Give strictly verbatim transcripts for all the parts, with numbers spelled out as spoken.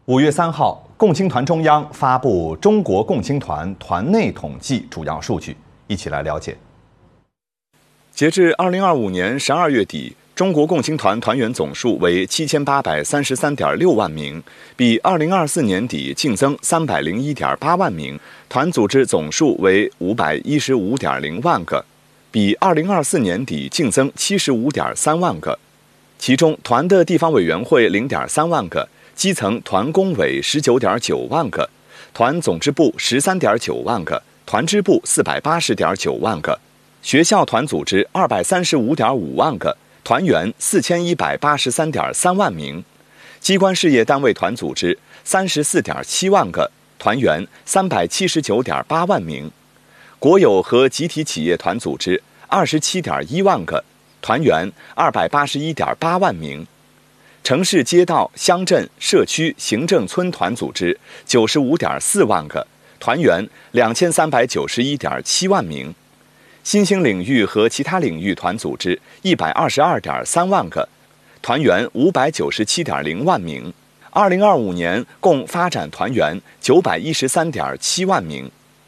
五月三号，共青团中央发布中国共青团团内统计主要数据，一起来了解。 截至二零二五年十二月底，中国共青团团员总数为七千八百三十三点六万名，比二零二四年底净增三百零一点八万名；团组织总数为五百一十五点零万个，比二零二四年底净增七十五点三万个。其中，团的地方委员会零点三万个。基层团工委十九点九万个，团总支部十三点九万个，团支部四百八十点九万个，学校团组织二百三十五点五万个，团员四千一百八十三点三万名，机关事业单位团组织三十四点七万个，团员三百七十九点八万名，国有和集体企业团组织二十七点一万个，团员二百八十一点八万名。城市街道、乡镇、社区、行政村团组织九十五点四万个，团员两千三百九十一点七万名；新兴领域和其他领域团组织一百二十二点三万个，团员五百九十七点零万名。二零二五年共发展团员九百一十三点七万名。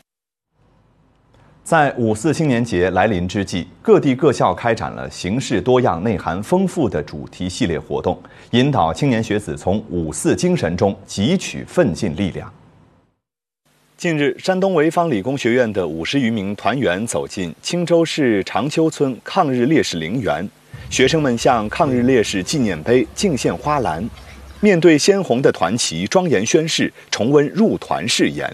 在五四青年节来临之际，各地各校开展了形式多样、内涵丰富的主题系列活动，引导青年学子从五四精神中汲取奋进力量。 近日，山东潍坊理工学院的五十余名团员走进青州市长丘村抗日烈士陵园，学生们向抗日烈士纪念碑敬献花篮，面对鲜红的团旗庄严宣誓，重温入团誓言。